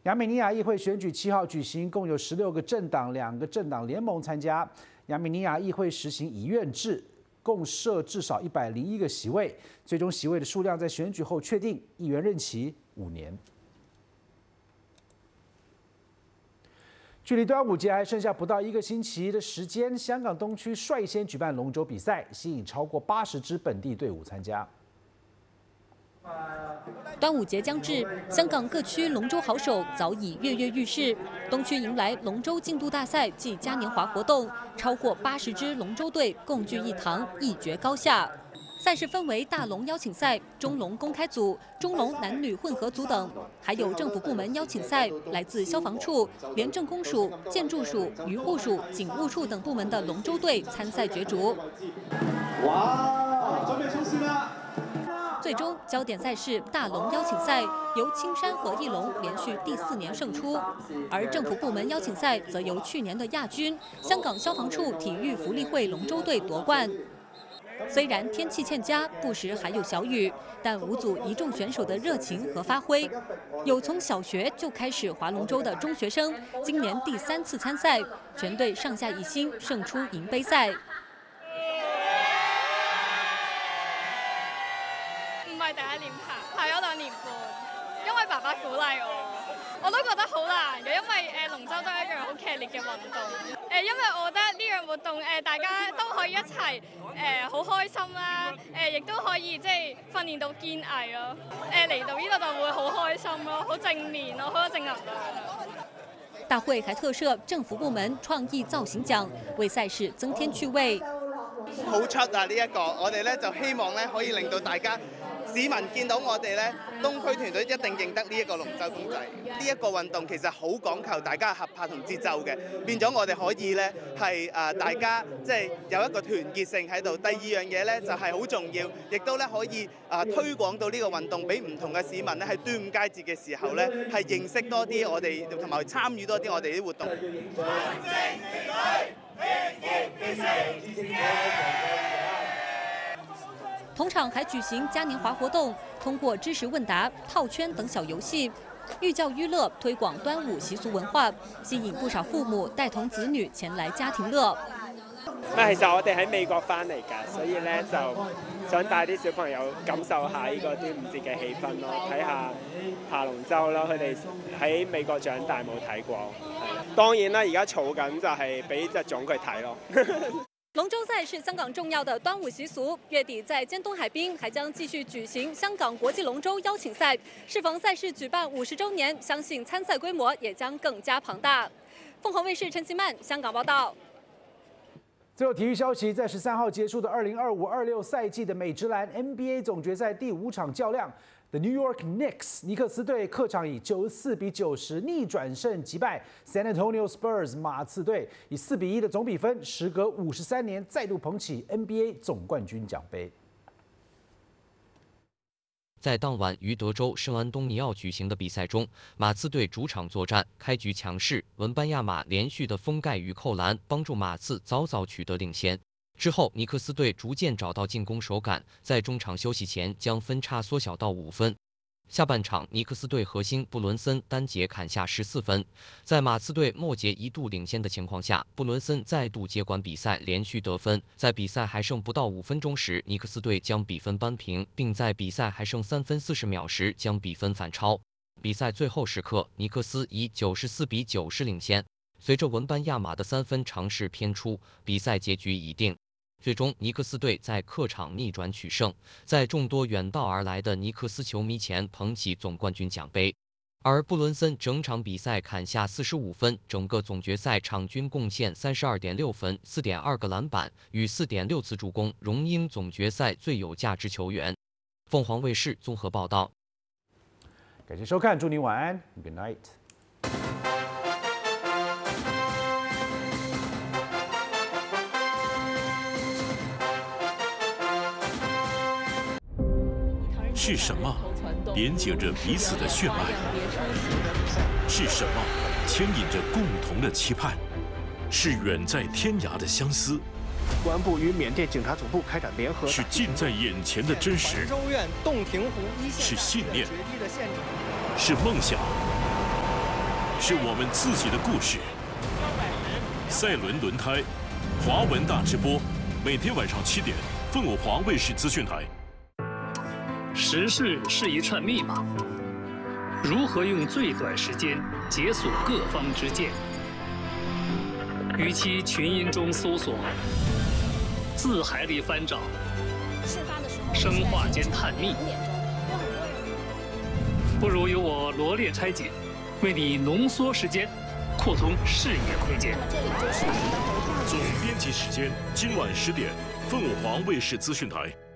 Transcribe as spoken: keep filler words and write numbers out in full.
亚美尼亚议会选举七号举行，共有十六个政党、两个政党联盟参加。亚美尼亚议会实行议院制，共设至少一百零一个席位，最终席位的数量在选举后确定，议员任期五年。距离端午节还剩下不到一个星期的时间，香港东区率先举办龙舟比赛，吸引超过八十支本地队伍参加。 端午节将至，香港各区龙舟好手早已跃跃欲试。东区迎来龙舟竞渡大赛暨嘉年华活动，超过八十支龙舟队共聚一堂，一决高下。赛事分为大龙邀请赛、中龙公开组、中龙男女混合组等，还有政府部门邀请赛，来自消防处、廉政公署、建筑署、渔护署、警务处等部门的龙舟队参赛角逐。哇，准备冲线啦！ 最终，焦点赛事大龙邀请赛由青山和翼龙连续第四年胜出，而政府部门邀请赛则由去年的亚军香港消防处体育福利会龙舟队夺冠。虽然天气欠佳，不时还有小雨，但五组一众选手的热情和发挥，有从小学就开始划龙舟的中学生，今年第三次参赛，全队上下一心，胜出银杯赛。 唔係第一年爬，爬咗兩年半，因為爸爸鼓勵我，我都覺得好難嘅，因為誒龍舟都係一樣好劇烈嘅運動。誒，因為我覺得呢樣活動誒大家都可以一齊誒好開心啦，誒亦都可以即係訓練到堅毅咯。誒嚟到呢度就會好開心咯，好正面咯，好有正能量。 大會還特設政府部門創意造型獎，為賽事增添趣味。 好出啊！呢一個我哋咧就希望咧可以令到大家。 市民見到我哋咧，東區團隊一定認得呢一個龍舟公仔。呢一個運動其實好講求大家合拍同節奏嘅，變咗我哋可以咧係誒大家即係有一個團結性喺度。第二樣嘢咧就係好重要，亦都咧可以誒推廣到呢個運動俾唔同嘅市民咧喺端午佳節嘅時候咧係認識多啲我哋同埋參與多啲我哋啲活動。 同場還舉行嘉年華活動，通過知識問答、套圈等小遊戲，寓教於樂，推廣端午習俗文化，吸引不少父母帶同子女前來家庭樂。 咁其實我哋喺美國翻嚟㗎，所以咧就想帶啲小朋友感受下呢個端午節嘅氣氛咯，睇下爬龍舟啦。佢哋喺美國長大冇睇過，係當然啦，而家儲緊就係俾隻種佢睇咯。 龍舟賽是香港重要的端午習俗，月底在尖東海濱還將繼續舉行香港國際龍舟邀請賽。適逢賽事舉辦五十週年，相信參賽規模也將更加龐大。鳳凰衛視陳其曼香港報道。 最後體育消息，在十三號結束的二零二五二六賽季的美職籃 N B A 總決賽第五場較量。 The New York Knicks 尼克斯隊客場以九十四比九十逆轉勝擊敗 San Antonio Spurs 馬刺隊，以四比一的總比分，時隔五十三年再度捧起 N B A 總冠軍獎盃。 在當晚於德州聖安東尼奧舉行的比賽中，馬刺隊主場作戰，開局強勢，文班亞馬連續的封蓋與扣籃，幫助馬刺早早取得領先。 之後，尼克斯隊逐漸找到進攻手感，在中場休息前將分差縮小到五分。下半場，尼克斯隊核心布倫森單節砍下十四分，在馬刺隊末節一度領先的情況下，布倫森再度接管比賽，連續得分。在比賽還剩不到五分鐘時，尼克斯隊將比分扳平，並在比賽還剩三分四十秒時將比分反超。比賽最後時刻，尼克斯以九十四比九十領先。隨着文班亞馬的三分嘗試偏出，比賽結局已定。 最終，尼克斯隊在客場逆轉取勝，在眾多遠道而來的尼克斯球迷前捧起總冠軍獎盃。而布倫森整場比賽砍下四十五分，整個總決賽場均貢獻三十二點六分、四點二個籃板與四點六次助攻，榮膺總決賽最有價值球員。鳳凰衛視綜合報道。 感謝收看，祝您晚安 ，Good night。 是什么连接着彼此的血脉？是什么牵引着共同的期盼？是远在天涯的相思。 公安部与缅甸警察总部开展联合。 是近在眼前的真实。 州院洞庭湖一线。 是信念。是梦想。 是我们自己的故事。赛轮轮胎，华文大直播，每天晚上七点，凤凰华卫视资讯台。 时事是一串密码，如何用最短时间解锁各方之见？与其群音中搜索，字海里翻找，生化间探秘，不如由我罗列拆解，为你浓缩时间，扩通视野空间。 总编辑时间今晚十点，凤凰卫视资讯台。